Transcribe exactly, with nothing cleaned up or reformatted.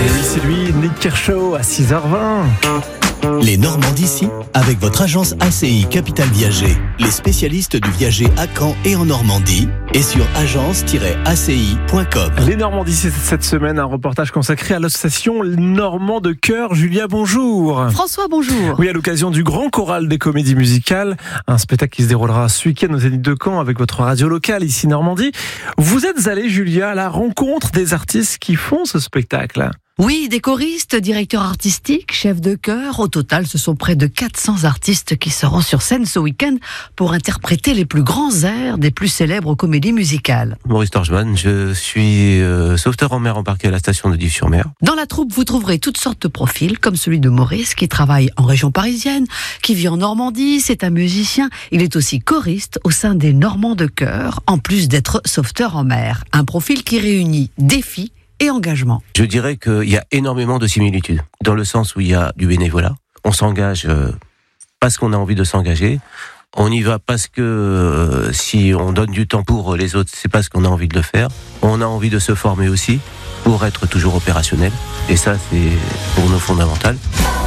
Et oui, c'est lui, Nick Kershaw à six heures vingt. Les Normands d'ici, avec votre agence A C I Capital Viager, les spécialistes du viager à Caen et en Normandie, et sur agence tiret a c i point com. Les Normands d'ici, cette semaine, un reportage consacré à l'association Normand de Chœur. Julia, bonjour. François, bonjour. Oui, à l'occasion du Grand Choral des Comédies Musicales, un spectacle qui se déroulera ce week-end au Zénith de Caen avec votre radio locale ici Normandie. Vous êtes allée, Julia, à la rencontre des artistes qui font ce spectacle. Oui, des choristes, directeurs artistiques, chefs de chœur. Au total, ce sont près de quatre cents artistes qui seront sur scène ce week-end pour interpréter les plus grands airs des plus célèbres comédies musicales. Maurice Torgeman, je suis euh, sauveteur en mer embarqué à la station de Dives-sur-Mer. Dans la troupe, vous trouverez toutes sortes de profils, comme celui de Maurice, qui travaille en région parisienne, qui vit en Normandie. C'est un musicien. Il est aussi choriste au sein des Normands de Chœur, en plus d'être sauveteur en mer. Un profil qui réunit défis et engagement. Je dirais qu'il y a énormément de similitudes, dans le sens où il y a du bénévolat. On s'engage euh, parce qu'on a envie de s'engager. On y va parce que euh, si on donne du temps pour les autres, c'est parce qu'on a envie de le faire. On a envie de se former aussi pour être toujours opérationnel. Et ça, c'est pour nous fondamental.